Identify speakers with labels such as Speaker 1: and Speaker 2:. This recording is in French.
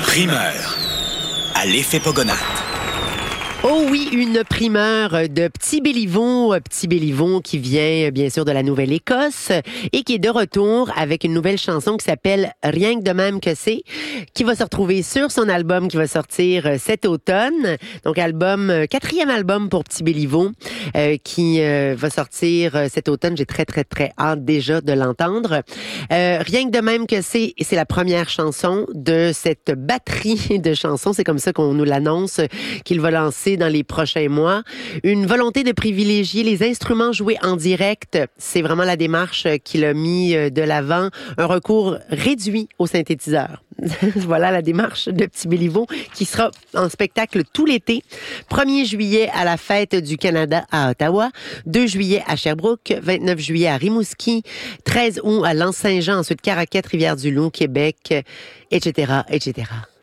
Speaker 1: Primeur à l'effet Pogonat.
Speaker 2: Oh oui, une primeur de Petit Béliveau qui vient bien sûr de la Nouvelle-Écosse et qui est de retour avec une nouvelle chanson qui s'appelle Rien que de même que c'est, qui va se retrouver sur son album qui va sortir cet automne. Donc quatrième album pour Petit Béliveau qui va sortir cet automne. J'ai très hâte déjà de l'entendre. Rien que de même que c'est la première chanson de cette batterie de chansons. C'est comme ça qu'on nous l'annonce qu'il va lancer dans les prochains mois. Une volonté de privilégier les instruments joués en direct. C'est vraiment la démarche qu'il a mis de l'avant. Un recours réduit au synthétiseur. Voilà la démarche de Petit Béliveau qui sera en spectacle tout l'été. 1er juillet à la Fête du Canada à Ottawa, 2 juillet à Sherbrooke, 29 juillet à Rimouski, 13 août à L'Anse-Saint-Jean, ensuite Caraquette, Rivière-du-Loup, Québec, etc.